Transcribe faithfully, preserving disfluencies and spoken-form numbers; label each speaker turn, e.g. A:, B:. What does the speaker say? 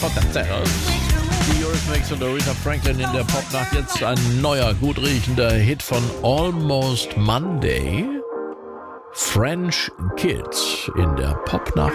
A: von Terceros. Die Eurythmics und Aretha Franklin in der Popnacht. Jetzt ein neuer, gut riechender Hit von Almost Monday. French Kids in der Popnacht